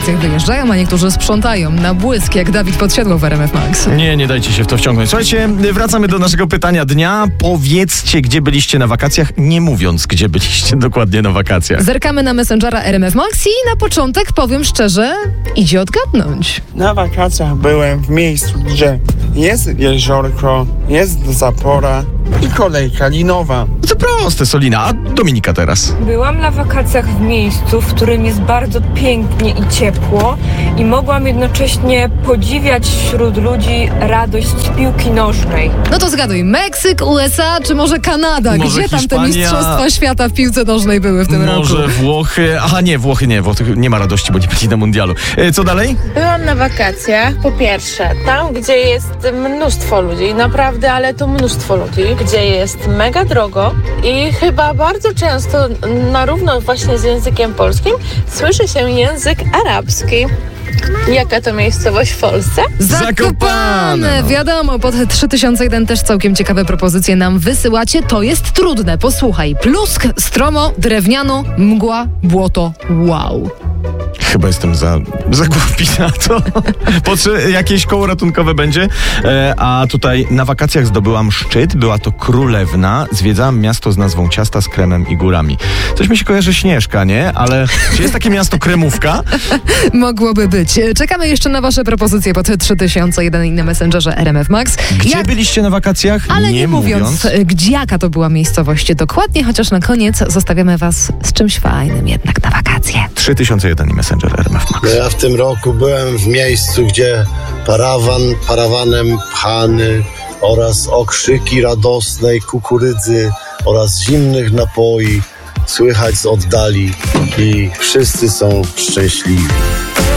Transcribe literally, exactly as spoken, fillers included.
wakacjach wyjeżdżają, a niektórzy sprzątają na błysk, jak Dawid Podsiadło w R M F Max. Nie, nie dajcie się w to wciągnąć. Słuchajcie, wracamy do naszego pytania dnia. Powiedzcie, gdzie byliście na wakacjach, nie mówiąc, gdzie byliście dokładnie na wakacjach. Zerkamy na Messengera R M F Max i na początek, powiem szczerze, idzie odgadnąć. Na wakacjach byłem w miejscu, gdzie jest jeziorko, jest zapora i kolejka linowa. To proste, Solina. A Dominika teraz. Byłam na wakacjach w miejscu, w którym jest bardzo pięknie i ciepło i mogłam jednocześnie podziwiać wśród ludzi radość z piłki nożnej. No to zgaduj, Meksyk, U S A czy może Kanada? Może Gdzie tam te Hiszpania? mistrzostwa świata w piłce nożnej były w tym roku? Może Włochy. Aha, nie, Włochy nie. Włochy nie ma radości, bo nie byli na mundialu. E, co dalej? Byłam na wakacjach, po pierwsze, tam gdzie jest mnóstwo ludzi, naprawdę, ale to mnóstwo ludzi, gdzie jest mega drogo i chyba bardzo często na równo właśnie z językiem polskim słyszy się język arabski. Jaka to miejscowość w Polsce? Zakopane! No. Wiadomo, pod trzy tysiące jeden też całkiem ciekawe propozycje nam wysyłacie. To jest trudne, posłuchaj. Plusk, stromo, drewniano, mgła, błoto, wow. Chyba jestem za, za głupi na to. Potrze- jakieś koło ratunkowe będzie. E, a tutaj na wakacjach zdobyłam szczyt. Była to Królewna. Zwiedzałam miasto z nazwą ciasta z kremem i górami. Coś mi się kojarzy Śnieżka, nie? Ale czy jest takie miasto Kremówka? Mogłoby być. Czekamy jeszcze na wasze propozycje pod trzy tysiące jeden i na Messengerze R M F Max. Gdzie Jak... byliście na wakacjach? Ale nie, nie mówiąc, mówiąc. gdzie jaka to była miejscowość dokładnie, chociaż na koniec zostawiamy was z czymś fajnym jednak na wakacje. trzy tysiące jeden i Messenger R M F Max. No ja w tym roku byłem w miejscu, gdzie parawan parawanem pchany oraz okrzyki radosnej kukurydzy oraz zimnych napoi słychać z oddali i wszyscy są szczęśliwi.